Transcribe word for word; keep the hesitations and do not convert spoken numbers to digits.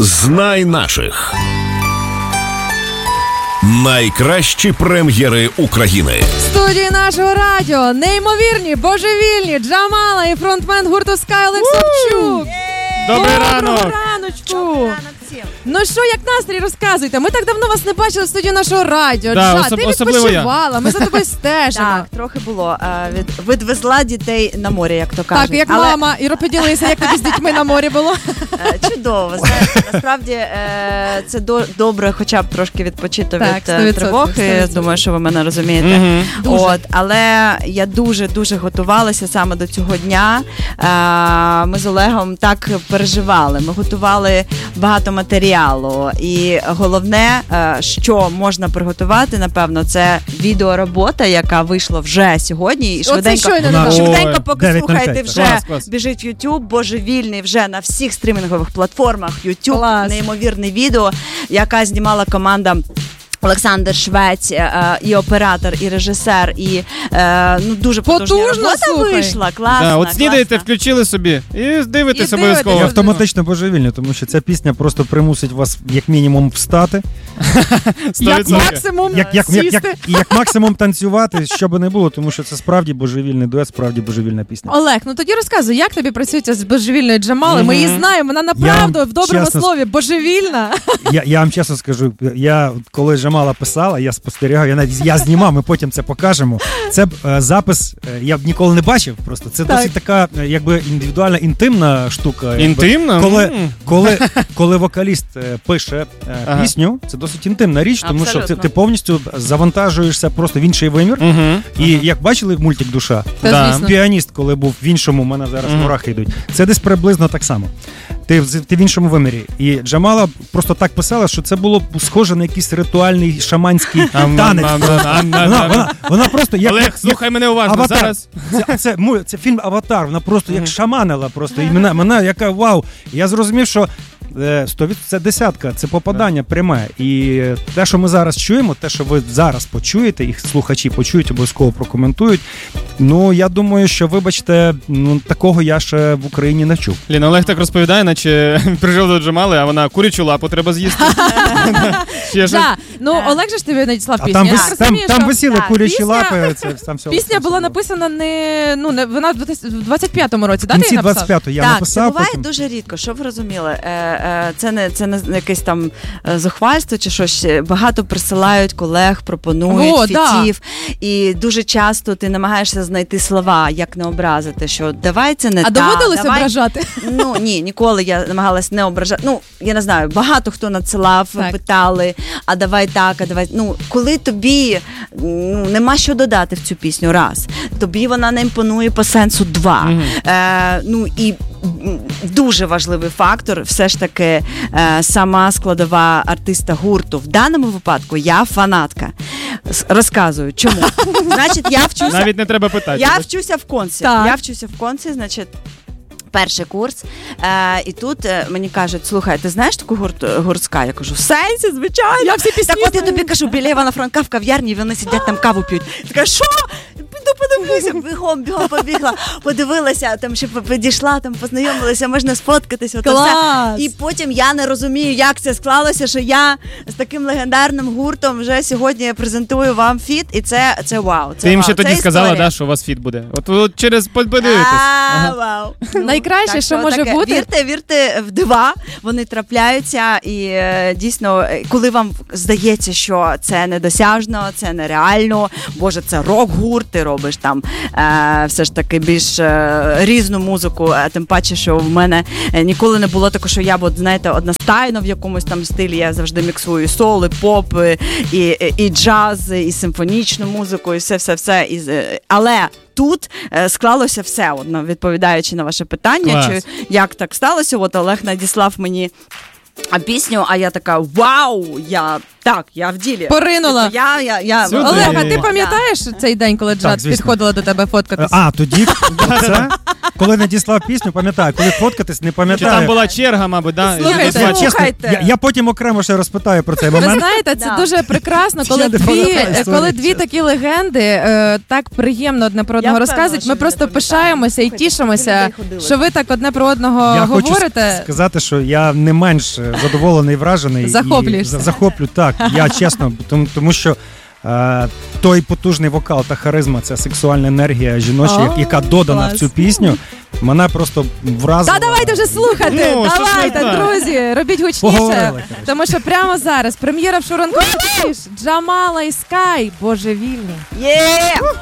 Знай наших. Найкращі прем'єри України. В студії нашого радіо неймовірні, божевільні Джамала і фронтмен гурту Sky Олег Савчук. Добрий ранок. Доброго раночку. Ну що, як настрій, розказуйте? Ми так давно вас не бачили в студії нашого радіо. Да, Джа, особ- ти особливо відпочивала, ми за тобою стежимо. Так, трохи було. Від, відвезла дітей на море, як то кажуть. Так, як Але, мама. І поділися, як тобі з дітьми на морі було. е, чудово, знаєте, насправді е, це до, добре хоча б трошки відпочити Так, від сто е, відсотків, тривоги. сто відсотків. Думаю, що ви мене розумієте. Мгм. Дуже. От, але я дуже-дуже готувалася саме до цього дня. Е, ми з Олегом так переживали. Ми готували багато матеріалу. І головне, е, що можна приготувати, напевно, це відеоробота, яка вийшла вже сьогодні. І Оце швиденько, щойно Вона- недавно. швиденько, Ой, поки дев'ять нуль слухаєте, п'ять. вже Клас, клас. біжить YouTube, божевільний вже на всіх стрімінгових платформах. YouTube, Клас. неймовірне відео, яка знімала команда Олександр Швець, е, і оператор, і режисер, і е, ну дуже потужна Потужно, робота слухай. вийшла. Класна, Да, от снідаєте, класна. включили собі і дивитесь І обов'язково. І дивитесь. автоматично божевільні, тому що ця пісня просто примусить вас як мінімум встати, сто Як відсотків. максимум як, як, як, як, сісти. і як максимум танцювати, що би не було, тому що це справді божевільний дует, справді божевільна пісня. Олег, ну тоді розказуй, як тобі працюється з божевільною Джамалою? Ми її Мгм. знаємо, вона направду вам в доброму чесно- слові божевільна. Я, я вам чесно скажу, я коли Джамала писала, я спостерігав, я навіть я знімав, ми потім це покажемо. Це е, запис, е, я б ніколи не бачив. Просто це Так. досить така, е, якби індивідуальна, інтимна штука. якби. Інтимно? Коли, М. коли, коли вокаліст е, пише е, Ага. пісню, це досить інтимна річ, тому що ти, Абсолютно. ти повністю завантажуєшся просто в інший вимір. Мгм. І як бачили мультик «Душа», Та, Да. звісно. піаніст, коли був в іншому, у мене зараз Мгм. мурахи йдуть. Це десь приблизно так само. Ти, в- ти в іншому вимірі. І Джамала просто так писала, що це було схоже на якийсь ритуальний шаманський Ам, танець. ам, ам, ам, ам, Вона, ам. вона, вона просто як, Олег, як, слухай мене уважно Аватар. зараз. Це, це, му- це фільм «Аватар», вона просто як Мгм. шаманила просто. І мене, мене яка вау. Я зрозумів, що е, сто від- це десятка, це попадання пряме. І те, що ми зараз чуємо, те, що ви зараз почуєте, і слухачі почують, обов'язково прокоментують. Ну, я думаю, що, вибачте, ну, такого я ще в Україні не чув. Ліна, Олег так розповідає, наче прижив до Джамали, а вона курячу лапу треба з'їсти. Ще щось. Да. Ну, Так. Олег же ж тобі надіслав А пісню. там, Я вис, так там, розумію, там що висіли так, курячі пісня- лапи. Це, там всього, Пісня була написана не, ну, не, вона в двадцять п'ятому році, в да, ти кінці її написав? двадцять п'ятого я так, написав. це буває потім... дуже рідко, щоб ви розуміли. Е, е, це не це не якесь там е, зухвальство чи щось. Багато присилають колег, пропонують О, да. фітів. І дуже часто ти намагаєшся знайти слова, як не образити, що давай це не А так, доводилося давай... ображати? Ну ні, ніколи я намагалась не ображати. Ну я не знаю, багато хто надсилав, Так. питали, а давай так, а давай. Ну коли тобі ну, нема що додати в цю пісню, раз тобі вона не імпонує по сенсу, два. Мгм. Е, ну і м, дуже важливий фактор, все ж таки е, сама складова артиста гурту. В даному випадку я фанатка. С- Розказую, чому. Значить, я вчуся. Навіть не треба питати. Я вчуся в конці. Так. Я вчуся в конці, значить. Перший курс, е, і тут е, мені кажуть, слухай, ти знаєш таку гурт, гуртська? Я кажу, в сенсі, звичайно. Я всі пісні Так от я знаю. тобі кажу, біля Івана Франка в кав'ярні, вони сидять там каву п'ють. Така, що? Піду подивлюся, бігом, бігом побігла, подивилася, там ще підійшла, там познайомилася, можна сфоткатись. Ото все. Клас! І потім я не розумію, як це склалося, що я з таким легендарним гуртом вже сьогодні презентую вам фіт, і це, це вау. Це Ти їм вау, ще тоді це сказала, історія. да, що у вас фіт буде. От, от через подивитись. А, Ага. вау. Найкраще, Так що може таке. бути. Вірте, вірте в дива, вони трапляються, і е, дійсно, е, коли вам здається, що це недосяжно, це нереально, боже, це рок-гурт, ти робиш там е, все ж таки більш е, різну музику, а тим паче, що в мене е, ніколи не було такого, що я б, от, знаєте, одностайно в якомусь там стилі, я завжди міксую і сол, і поп, і, і, і джаз, і симфонічну музику, і все-все-все. І, е, але тут е, склалося все, от, ну, відповідаючи на ваше питання, Клас. чи як так сталося. От Олег надіслав мені а, пісню, а я така, вау, я Так, я в ділі. Поринула. Я, я, я... Сюди. Олег, а ти Да. пам'ятаєш цей день, коли Джад звісно. підходила до тебе фоткатись? А, тоді це, коли надіслав пісню, пам'ятаю, коли фоткатись, не Чи пам'ятаю. там була черга, мабуть, да? Слухайте, І дозвати. Чесно, Слухайте. я, я потім окремо ще розпитаю про цей Ви момент. знаєте, це Да. дуже прекрасно, коли Я не дві, пам'ятаю історію, коли дві чесно. такі легенди е, так приємно одне про одного Я впевнена, розказують. що Ми ви просто не пам'ятаєте. пишаємося і Слухайте, тішимося, скільки людей ходили. що ви так одне про одного Я хочу говорите. с- сказати, що я не менш е, задоволений, вражений. Захоплюєшся. І за- захоплю, так. Я чесно, тому, тому що е, той потужний вокал та харизма, ця сексуальна енергія жіноча, О, як- яка додана клас. в цю пісню, мене просто вразила. Та давайте вже слухати. Ну, що ж давайте, не так? друзі, робіть гучніше. Поговорили, коротше. Тому що прямо зараз прем'єра в Шуранку Джамала і Скай. Божевільні. Є!